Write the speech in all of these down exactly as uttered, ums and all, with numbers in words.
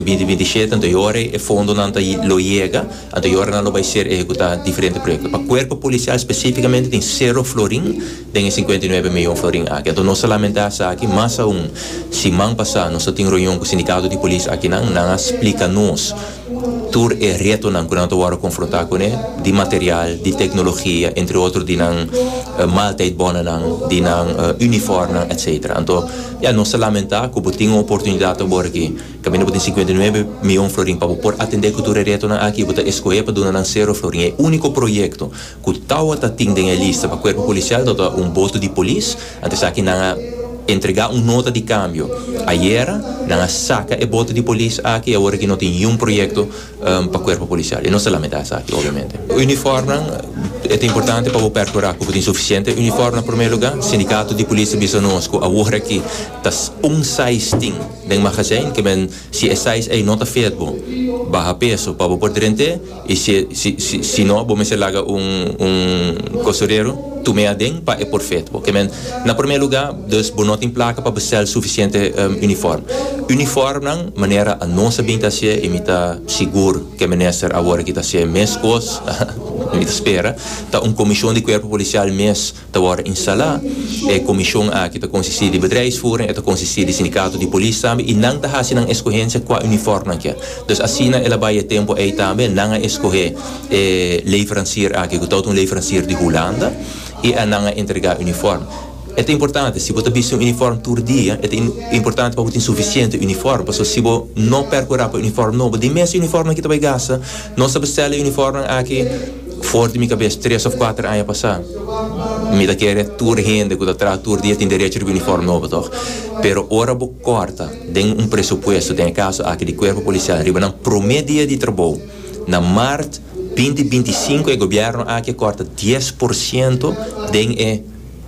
vinte veintisiete anteriore e fondo nanta lo llega anteriore não vai ser executar diferentes projetos. Para o corpo policial especificamente tem zero florim, tem cinquenta e nove milhões florim aqui. Então não solamente essa aqui, mas um se man passar nós temos reunião com o sindicato de polícia aqui não, não explica nos tur e reto não quando nós confrontar com ele de material, de tecnologia, entre outros de não uh, maltijd bonen não, de não uh, uniforme não, etcétera. Então ja não se lamentar que eu tenho oportunidade agora aqui, que eu tenho cinquenta e nove milhões florim para por atender cultura reto não aqui, eu escolher para donar zero florim. É o único projeto que tal tá tem em lista para o corpo policial, do um boto de polícia, antes aqui não entregar uma nota de câmbio. Ayer, não saca e boto de polícia aqui, agora que não tem um projeto um, para o corpo policial. E não se lamenta essa aqui, obviamente. O uniforme é importante para o percorrer, porque tem suficiente uniforme em primeiro lugar. Sindicato de polícia bisonosco, agora aqui, tas um size ting dentro magazine, que ben, se é size é nota feito bom, barra peso para o portente, e se, se, se, se não, vamos ser lá um, um costureiro, tu me adem para é por feito. Porque men, na primeiro lugar, dus não tem placa para bestel suficiente um, uniforme. Uniforme não, maneira a nossa bem tá se imita seguro que minister agora que tá se mescos, imita espera, tá um comissão de corpo policial mes tá agora instalar, é comissão a que tá consistir de bedrijfsvoering, é tá consistir de sindicato de polícia também e não tá hasi nang escorrência com a uniforme que. Dus assim ela vai tempo aí também não escorrer eh, leverancier aqui que tá um leverancier de Holanda e a não entregar uniforme. É importante, se você tem um uniforme todo dia, é importante para você ter suficiente uniforme, porque se você não percorrer para o uniforme novo, de mesmo uniforme que você vai gastar, não se bestela uniforme aqui, fora de minha cabeça, três ou quatro anos passar. Me da querer tour rende, que está todo dia tem direito de uniforme novo, toch? Pero ora bo corta, tem um pressuposto, tem caso aqui de corpo policial, arriba na primeiro dia de trabalho, na março vinte vinte e cinco, o governo aqui corta dez por cento de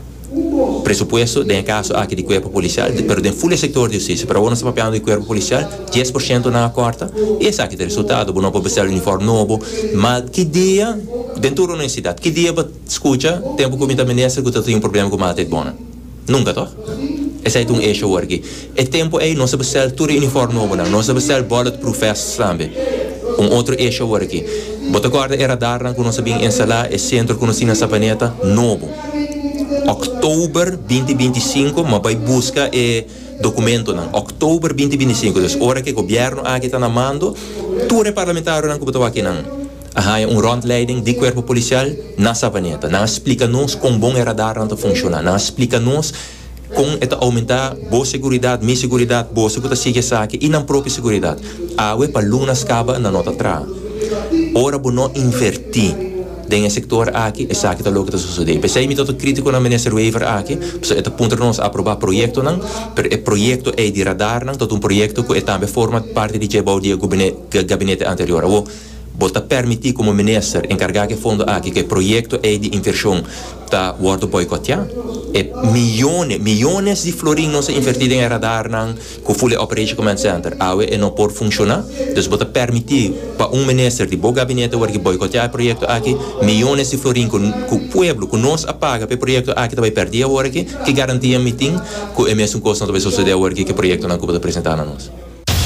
pressuposto de caso aqui de corpo policial, pero de full sector de justiça, para o nosso papel de corpo policial, dez por cento na corta, e esse aqui é o resultado, não pode bestar uniforme novo, mas que dia, dentro da universidade, que dia você escuta, tempo que o ministro que tem um problema com malta de bona? Nunca, toch? Esse é um eixo aqui. E tempo aí, não se bestar todo uniforme novo, não se bestar bulletproof vest também. Um outro eixo aqui. Bota guarda era dar que nós sabíamos instalar o centro que nós tínhamos na planeta novo. Outubro vinte vinte e cinco, mas vai buscar o documento não. Outubro vinte vinte e cinco, então hora que o governo aqui está na mando, tudo é parlamentar não que botou aqui não. Há um rondleiding de corpo policial na planeta. Não explica-nos como bom era dar não funciona. Não explica-nos com eta aumentar boa segurança, minha segurança, boa segurança que saque e na própria segurança. A we para lunas acaba na nota atrás. Ora bo não invertir dentro do setor aqui, essa aqui tá louco tá suceder. Pensei me todo crítico na minister Weaver aqui, porque é ponto nós aprovar projeto não, pero é projeto é de radar não, todo um projeto que é também forma parte de jebau de gabinete anterior. O bota permitir como minister encargar que fundo aqui que projeto é de inversão tá wordo boicotear. E milhões, milhões de florim não se invertidos em radar não, com full operation command center, a e não pode funcionar. Dus bota permitir para um minister de bom gabinete que boicotear o projeto aqui, milhões de florim com o povo, com nós apaga para o projeto aqui também perder agora aqui, que garantia meeting que é mesmo coisa não vai suceder agora aqui que o projeto não pode apresentar a nós.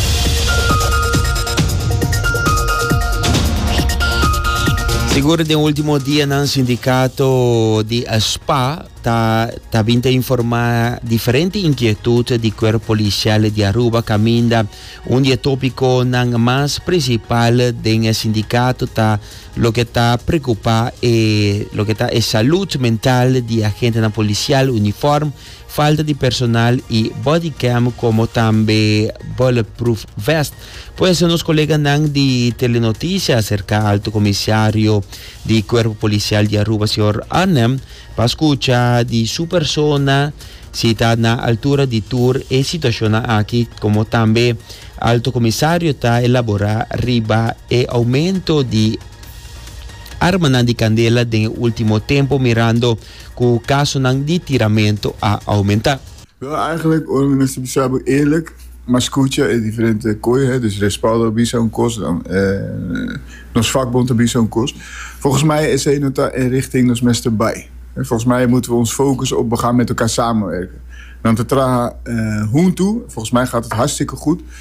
Seguro de último dia no sindicato de S P A está tá vindo a informar diferentes inquietudes do corpo policial de Aruba, caminda um dia tópico não mais principal do sindicato tá lo que está preocupado é lo que está é saúde mental de agente na policial uniforme, falta de personal e body cam como também bulletproof vest. Pues nos colegas de Telenotícias acerca do alto comissário do Corpo Policial de Aruba, senhor Arnem, para escuchar de sua persona, se está na altura de tour e situação aqui, como também alto comissário está elaborar riba e aumento de arma de candela no último tempo, mirando que o caso de tiramento a aumentar. Wel, eigenlijk, o minister Bissabo, eerlijk, maar escucha é diferente coisa, dus respaldo bij zo'n kost, dan eh, nos vakbond bij zo'n kost. Volgens mij is hij nota in richting nos mes erbij. Volgens mij moeten we ons focussen op, we gaan met elkaar samenwerken. Dan te tra uh, hoe toe, volgens mij gaat het hartstikke goed.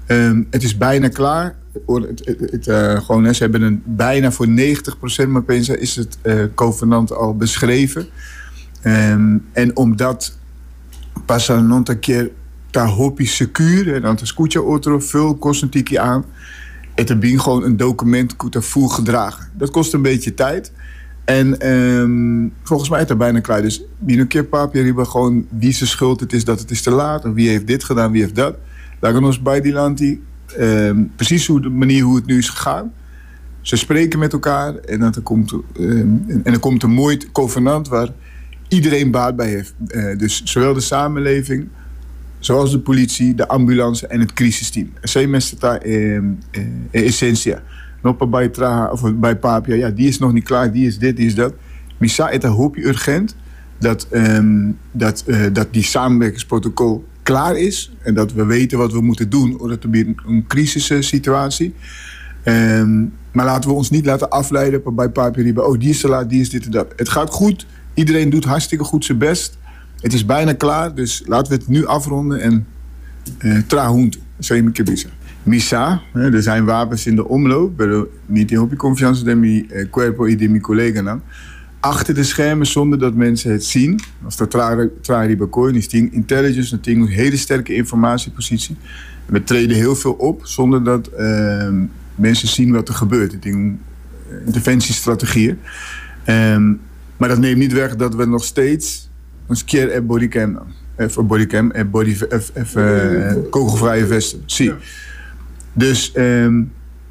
Um, het is bijna klaar. Het, het, het, uh, gewoon, hè, ze hebben een bijna voor negentig procent maar pensa is het uh, covenant al beschreven. Um, en omdat passa non een keer ta hopi secuur en dan te scootje otro veel kost een tikje aan. Het er bien gewoon een document kuta voel gedragen. Dat kost een beetje tijd. En um, volgens mij is het bijna klaar. Dus bien een keer papier hebben gewoon wie zijn schuld het is dat het is te laat. Of wie heeft dit gedaan, wie heeft dat. Laten we ons bij die land die um, precies hoe de manier hoe het nu is gegaan. Ze spreken met elkaar en dan komt, um, en dan komt een mooi covenant waar iedereen baat bij heeft. Uh, dus zowel de samenleving, zoals de politie, de ambulance en het crisisteam. Zij mensen daar in essentia. Nog bij Traha of bij Papia, ja, die is nog niet klaar, die is dit, die is dat. Misa is een hoopje urgent dat, um, dat, uh, dat die samenwerkingsprotocol klaar is en dat we weten wat we moeten doen omdat er een, een crisissituatie. Um, maar laten we ons niet laten afleiden bij Papia, oh die is te laat, die is dit en dat. Het gaat goed, iedereen doet hartstikke goed zijn best. Het is bijna klaar, dus laten we het nu afronden en uh, trahund, zou je me kibisa. Misa, hè, er zijn wapens in de omloop, maar niet in hoopje confianza de mi eh, cuerpo y de mi collega dan. Achter de schermen zonder dat mensen het zien. Als dat trari bakooi, is ding intelligence, dat ding een hele sterke informatiepositie. We treden heel veel op zonder dat uh, mensen zien wat er gebeurt. Het ding interventiestrategieën. Um, maar dat neemt niet weg dat we nog steeds een keer een bodycam, even bodycam, een body, even kogelvrije vesten. Zie. Ja. Dus um,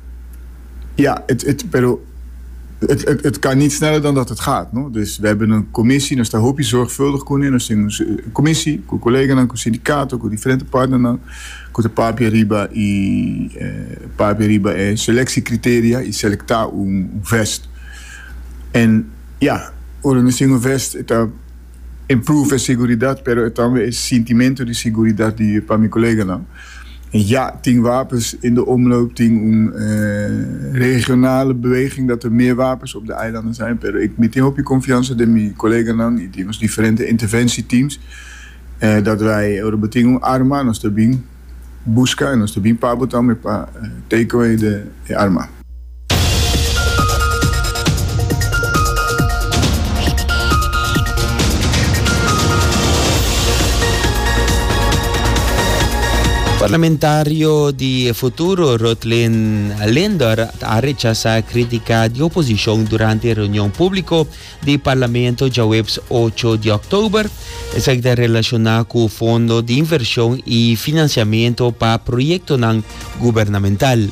ja, het, het, pero, het, het, het kan niet sneller dan dat het gaat. No? Dus we hebben een commissie, dus daar hoop je zorgvuldig in. Dus een commissie, con collega, con sindicato, con differente partners, con de papia riba i eh, papia riba e selectiecriteria, i selecta un vest. En ja, ora un vest, het improve a seguridad, pero también es sentimento de seguridad die para mi collega nou. En ja, tien wapens in de omloop, tien een uh, regionale beweging dat er meer wapens op de eilanden zijn. Pero ik met hoop je confianza de mijn collega dan, die was differente interventieteams, uh, dat wij de betingung arma, nos de bin busca en nos de bin pabotam met pa uh, takeaway de, de arma. Parlamentario di Futuro Rotlin Lender ha rechazado crítica de oposición durante la reunión pública del Parlamento ya webs ocho de octubre. Es relacionado con el Fondo de Inversión y Financiamiento para Proyectos Gubernamental.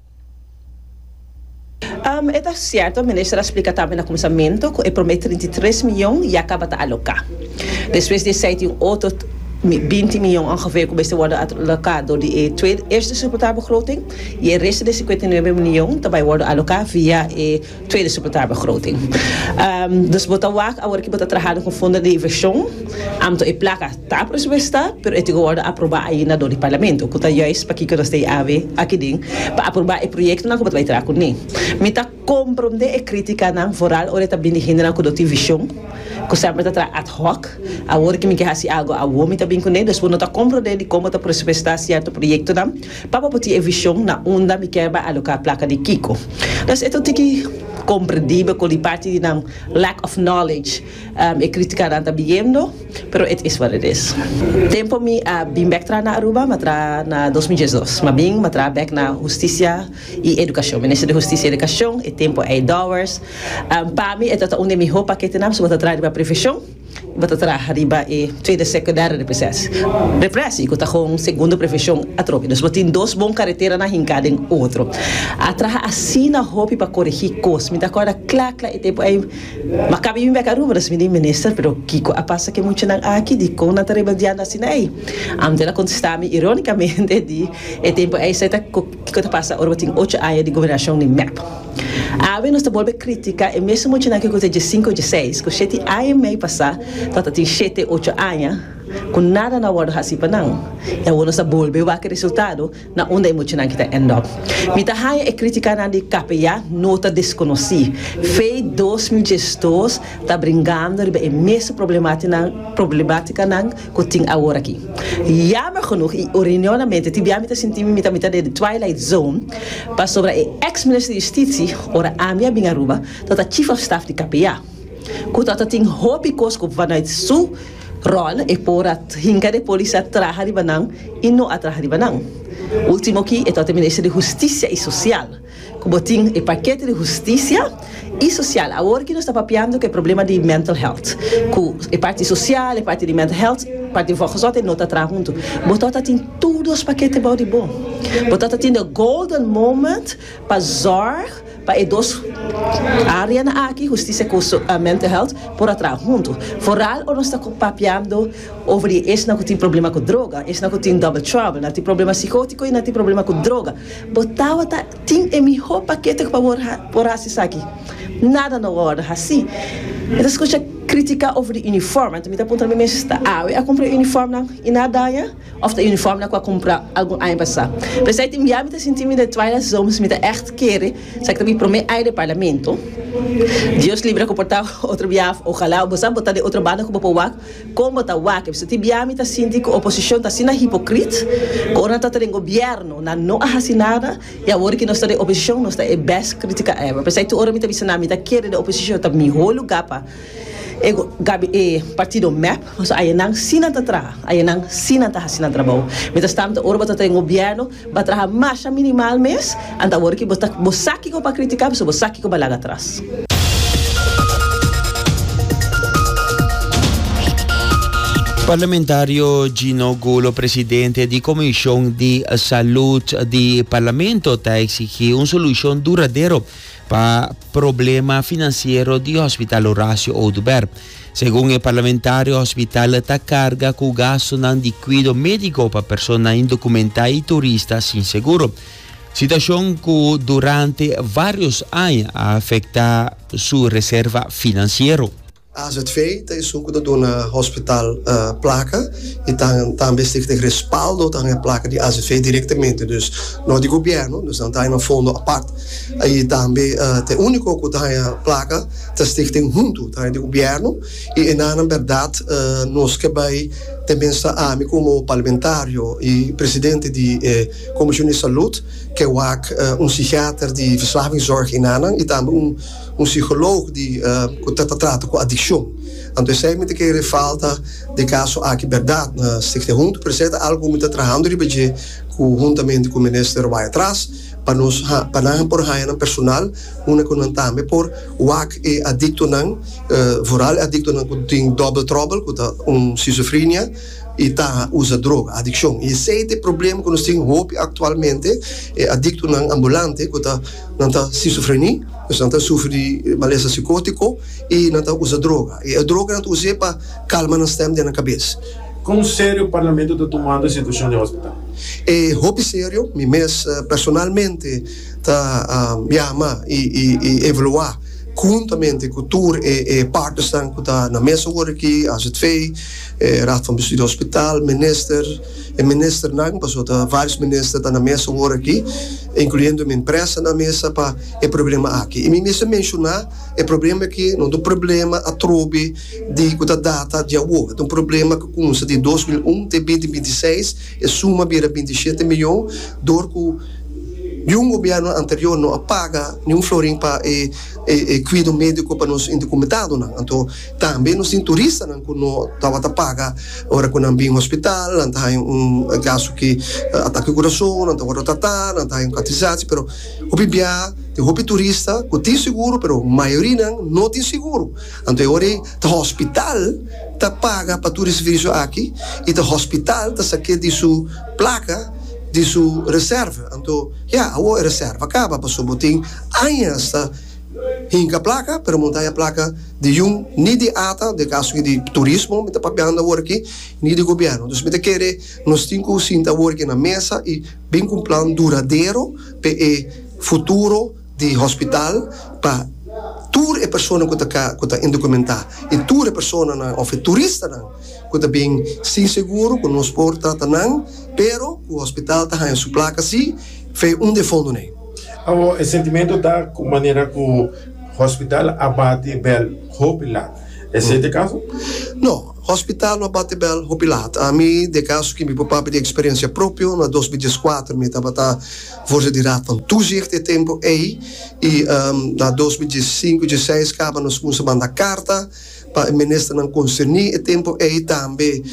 Um, é certo, o ministro explica também no começamento que ele promete trinta e três milhões e acaba de alocar. Depois de sete um outro vinte miljoen ongeveer best worden allocaat door de tweede, eerste supplementaalbegroting. En de rest de cinquenta e nove miljoen daarbij worden allocaat via de tweede supplementaalbegroting. Um, dus wat we wachten, agora que bota trabalhando com fundo de inversão, amto e placa tá presupuesta, pero etigo worden aprobado ainda do parlamento. Kuta juist para que nós tem ave aqui ding, para aprovar o projeto não que vai trazer com nem. Mita compreender e crítica não vooral ora tá bem hindra com do inversão. Que sempre tá ad hoc, agora que me quer assim algo a wo mita bem com nem, dus we não tá compreender de como tá presupuesta certo projeto não, para botar a visão na onda me quer ba alocar placa de Kiko. Dus eto tiki compreendível com a parte de não lack of knowledge um, e crítica não tá viendo, pero it is what it is. Tempo me a uh, bim back tra na Aruba, matra na dois mil e dezoito, mas bim matra back na justiça e educação, ministro de justiça e educação, e tempo é dollars. Um, para mim é tota onde me roupa que tenamos, bota tra de profissão, bota tra riba e tweede secundária repressie. Repressie, que tá com segunda profissão atrope. Dus botin dois bom carreteira na hincada em outro. Atra assim na roupa para corrigir cos, me dá corda clac clac e tempo aí. Mas cabe me back a Aruba, das me minister, pero Kiko a passa que muito não aqui de com na tareba diana assim aí. Am dela contestar-me ironicamente de e tempo aí sai tá que tá passa ora botin oito anos de governação ni map. A ver nós tá bolbe crítica e mesmo muito naquilo que de cinco de seis, que sete anos meio passar, tá tem sete oito anos. com nada na hora assim para não. É o nosso bolbe vai que resultado na onde é muito não que tá end up. Mita haya é criticar na de K P A nota desconheci. Fei dois mil gestores tá brincando de a mesma problemática problemática não que tem agora aqui. Jammer genoeg e originalmente tibia mita senti mita mita de Twilight Zone para sobre a ex-minister de Justiça ora Amia Bingaruba tot a chief of staff de K P A. Que tot tem hobby kosko vanuit sua rol e por at hinga de polícia traha de banang e não atraha de banang. Último aqui é o ministro de Justiça e Social. Como tem o paquete de Justiça e Social. Agora que nós estamos papiando que é problema de mental health. Que a parte social, a parte de mental health, a parte de volksgezondheid não está atrás junto. Botota tem todos os paquetes bom de bom. Botota tem o golden moment para zorg para e dos áreas aqui, justiça com uh, mental health, por atrás junto. Vooral, nós estamos papiando over esse não tem problema com droga, esse não tem double trouble, não tem problema psicótico e não tem problema com droga. Botava tá tem o melhor paquete para por assim aqui. Nada na hora assim. Então escuta crítica over o uniforme, então me tá apontando mesmo está. Ah, eu comprei uniforme e nada aí, ou o uniforme na qual comprar algum ano passado. Mas aí tem já me tá sentindo de Twilight Zone, me tá echt querer, sei que também promete aí do parlamento. Deus livre comportar outro dia, ojalá, você botar de outra banda como o WAC, como botar o WAC, você tem já me tá sentindo que a oposição tá sendo hipócrita, quando tá tendo governo, na não assinada, e agora que nós tá de oposição, nós tá é best crítica ever. Mas aí tu ora me tá visando, me tá querer de oposição, tá me rolo gapa. Ego gabi e partido M A P, so aí não sina tá tra, aí não sina tá sina trabalho. Mas estamos a orba tá tem governo, vai trabalhar mais minimal mês, anda agora que botar bosaki ko para criticar, so bosaki ko balaga atrás. Parlamentario Gino Gulo, presidente di Commissione di Salute di Parlamento, ha exigito una soluzione duradeira para o problema financeiro do Hospital Horácio Oduber. Segundo o parlamentário, o hospital está carga com gasto de cuidado médico para pessoas indocumentadas e turistas sem seguro. Situação que durante vários anos afeta sua reserva financeira. A Z V tem suco do na hospital uh, placa e tam, também tem respaldo também a placa de A Z V diretamente, dus não de governo, dus não tem um fundo à parte. Aí também uh, tem único que tem a placa, tem tem junto tem de governo e na verdade uh, nós que vai também está a mim como parlamentário e presidente de eh, Comissão de Saúde que eu uh, um psiquiatra de verslavingszorg in Anang e também um um psicólogo de uh, que trata com adicção. Então, sei muito que ele falta de caso aqui verdade na secte junto, precisa algo muito trabalhando de budget com juntamente com o ministério vai atrás para nós para não por haia personal uma que não também por o ac é adicto não vooral adicto não tem double trouble com um esquizofrenia e tá usa droga, adicção. E esse é o problema que nós temos hoje atualmente, é adicto não ambulante, que tá não tá esquizofrenia, não tá sofre de maleza psicótico e não tá usa droga. E a droga não usa para calmar o sistema na cabeça. Como sério o parlamento está tomando a situação do hospital? É hobby sério, me mes personalmente tá uh, chama e, e, e evaluar juntamente com tour e, e partes que está na mesa agora aqui, A Z V, eh, Raad van Bestuur do Hospital, minister, e minister não, passou tá vários ministros estão na mesa agora aqui, incluindo a empresa na mesa para o problema aqui. E me mesmo mencionar o problema que não do problema a trobe de da data de agora, um problema que começa de dois mil e um até dois mil e vinte e seis, e suma vira vinte e sete milhões, dor com nenhum governo anterior não paga nenhum florim para e, e, e cuidado médico para nós indocumentados. Então, também nós temos turistas que não estava a pagar agora quando não vem um hospital, não tem um gasto que uh, ataque o coração, não tem um tratar, não tem um cateterizado, mas o bibia tem um turista que tem seguro, mas a maioria não, não tem seguro. Então, agora o hospital está paga para todo esse serviço aqui e o hospital está sacando de sua placa de sua reserva. Então, ja, a reserva acaba, passou botim, ainda hinga placa, para montar a placa de um, nem de ata, de caso de turismo, me está papiando agora aqui, nem de governo. Então, me querer, nós temos que sentar agora aqui na mesa e bem com um plano duradouro para o futuro do hospital, para tour é pessoa que está que está indocumentada e tour é pessoa não ou é turista não que está bem sem seguro com nos porta não pero o hospital está em sua placa sim fez um de fundo nem o sentimento da maneira que o hospital abate bel hopilat esse é o caso não hospital no abate bel hopilat a mim de caso que me papá de experiência própria no dois mil e quatro me estava tá força de raad van toezicht de tempo aí e um, na dois mil e cinco dezesseis acaba nos começar a mandar carta para o ministro não concernir e tempo aí também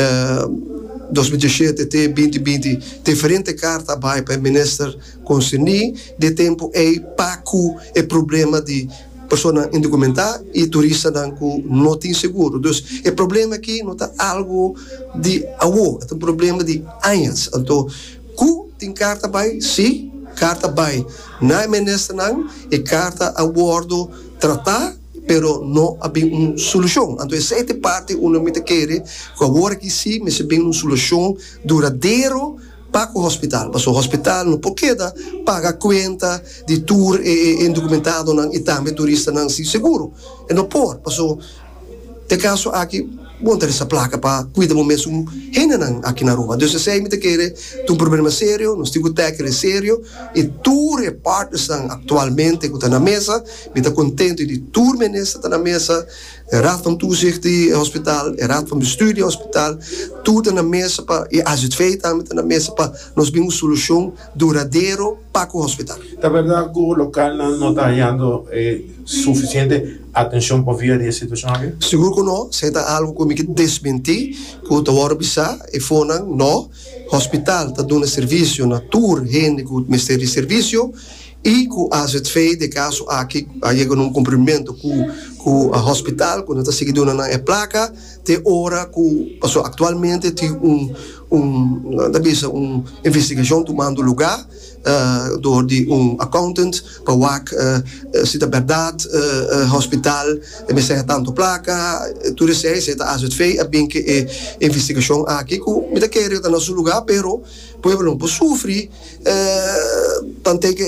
uh, dois mil e dezessete até dois mil e vinte diferente carta vai para o ministro concernir de tempo aí para o problema de pessoa indocumentada e turista que não tem seguro. Então, o problema aqui não está algo de avô, é um problema de anos. Então, que tem carta vai, sim, carta vai na ministra não, e carta a bordo tratar, pero não há bem uma solução. Então, essa é a parte que me quer, que agora que sim, mas bem uma solução duradoura para o hospital. Mas o hospital não pode pagar conta de tour e indocumentado e também turista não se seguro. E não pode. Mas o caso aqui, bom ter essa placa para cuidar mesmo henna aqui na rua. Então, se me quer, tem um problema sério, nós temos técnico sério, e tour e partes atualmente que está na mesa, me está contente de tour minister está na mesa, de raad van toezicht de hospital, de raad van bestuur de hospital, tudo na mesa para e a gente fez também na mesa para nós ver uma solução duradoura para o hospital. Da verdade que o local não está dando eh, suficiente atenção para ver essa situação aqui? Seguro que não, se é algo que me desmentir, que o tawar bisa e fonan não, hospital está dando serviço na tour, gente que o ministério de serviço e que a gente fez de caso aqui chega num cumprimento com o hospital quando está seguindo na placa de hora que passou atualmente tem um um da bisa um investigação tomando lugar uh, do de um accountant para ver uh, se é verdade uh, uh, hospital mas é tanto placa tudo isso é está a gente fez é bem que é investigação aqui que me dá querer estar no seu lugar pero povo não pode sofrer tanto que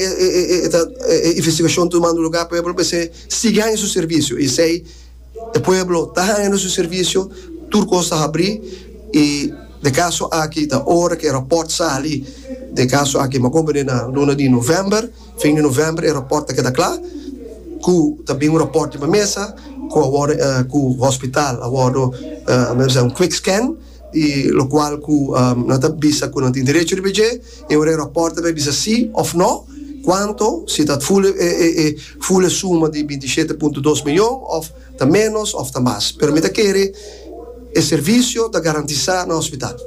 a investigação tomando lugar para o povo se siga em seu serviço e sei o povo está em seu serviço tudo costa abrir e de caso aqui da hora que o aeroporto sali de caso aqui uma companhia na luna de novembro fim de novembro o aeroporto que está claro com também um aeroporto de mesa com a com o hospital agora um quick scan e lo qual com não está bisa com não tem direito de budget e o aeroporto vai bisa sim ou não quanto se está full e full suma de vinte e sete vírgula dois milhões ou está menos ou está mais permita querer e serviço da garantizar no hospital.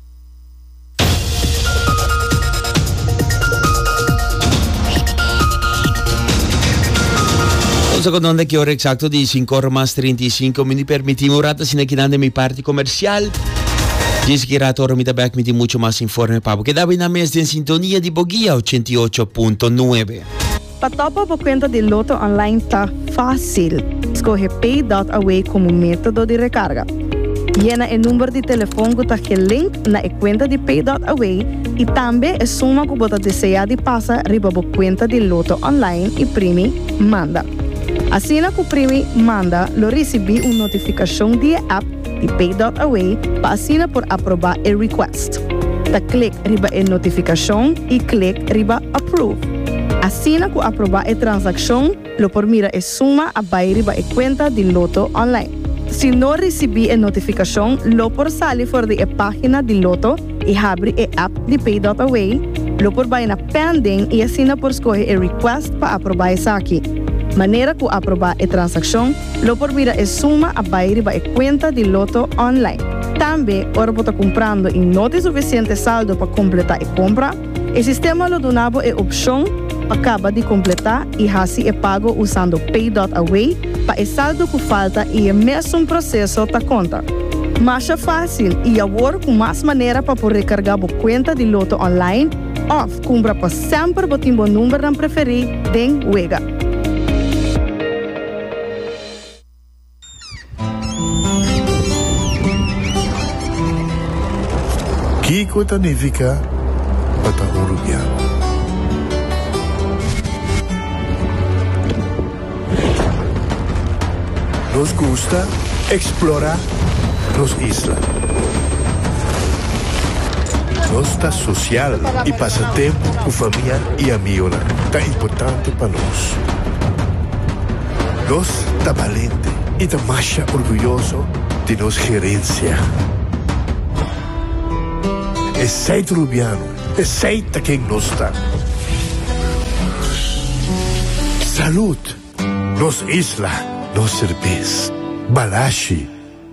Secondo que ora exacto di cinco horas más treinta y cinco minutos permitimos rata sin aquí dando mi parte comercial. Dice que rato ahora me da back me di mucho más informe para porque da na mes en sintonía de Boguía ochenta y ocho punto nueve. Para topa por cuenta de Loto Online está fácil. Escoge Pay dot Away como método de recarga. Llena el número de teléfono que está el link na cuenta de Pay dot Away y también es suma que você deseja de passar riba por cuenta de Loto Online y primi manda. Assim que o primi manda, lo recebi uma notificação de app de Pay dot Away para assinar por aprovar o request. Da clique riba a notificação e clique riba approve. Assim que aprovar a transação, lo por mira a suma a vai riba a conta de Loto Online. Se não recebi a notificação, lo por sair fora da página de Loto e abre a app de Pay dot Away, lo por vai na pending e assina por escolher a request para aprovar isso aqui. Maneira que aprovar a transação, lo por mira a suma a vai riba a conta de Loto Online. Também, ora você comprando e não tem suficiente saldo para completar a compra, o sistema lo donava a opção acaba de completar e assim é pago usando Pay dot Away para o saldo que falta e é mesmo processo da conta. Mas é fácil e agora com mais maneira para poder recargar a conta de Loto Online ou comprar para sempre o timbo número não preferir den Wega. Kiko Tanifika Patahurubia. nos gusta explorar nos islas. Nos está social e passa tempo com família e amigos. Tá importante para nós. Nós está valente e está mais orgulhoso de nossa gerência. É sei rubiano, é sei quem nós está. Salud, nos isla, nos cerveza, balashi.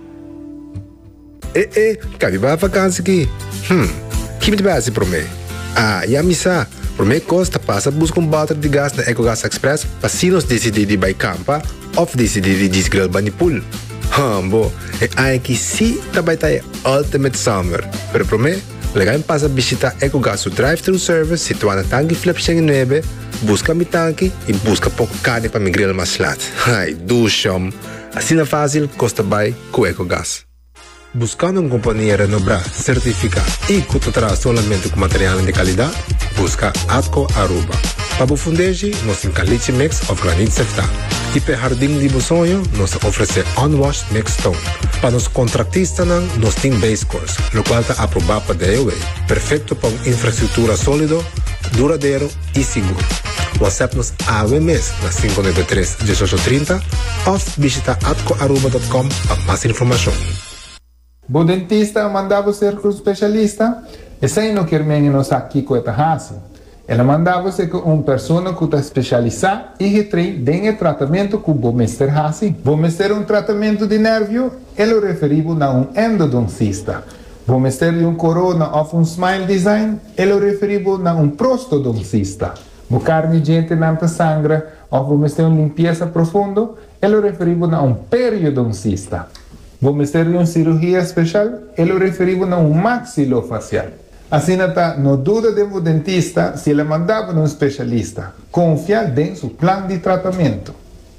Eh, eh, cabe para vacância aqui. Hum, que me base para mim? Ah, e a missa, para mim costa passa busca um balde de gás na EcoGas Express para se nós decidir de ir campa ou decidir de desgrill banipul. Hum, bo, é aí que sim também tá Ultimate Summer. Pero para mim, legal passa visitar EcoGas o drive-thru service situado na tanque Flip nove, busca mi tanque e busca pouco carne para mi grill mais lat. Ai, ducham. Assim é fácil, costa bem com EcoGas. Buscando uma companhia renombrada, certificada e que tratará somente com material de qualidade, busca Atco Aruba. Para o fundejo, nós temos caliche mix of granite sefta. E para o jardim de sonho, nós oferecemos unwashed mix stone. Para os contratistas, nós temos base course, o qual está aprovado para D O A. Perfeito para uma infraestrutura sólida, duradouro e seguro. WhatsApp-nos A W M S na cinco nove três, um oito três zero ou visita atco aruba ponto com para mais informação. O dentista mandava ser com o especialista, e sem não querer menos aqui com a raça. Ela mandava ser com uma pessoa que está especializada e retém o tratamento com o mestre raça. O mestre um tratamento de nervio, ele referiu a um endodoncista. O mestre de um corona ou um smile design, ele referiu a um prostodoncista. O carne gente não sangra ou o mestre de uma limpeza profunda, ele referiu a um periodoncista. O mestre de uma cirurgia especial, ele referiu a um maxilofacial. Assim, tá, não dúvida de um dentista se ele mandava um especialista. Confia em seu plano de tratamento.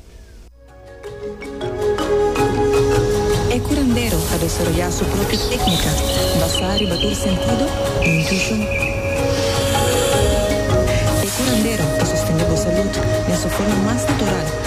É curandeiro a desarrollar sua própria técnica, basar e bater sentido e intuição. É curandeiro a sostener a saúde de sua forma mais natural,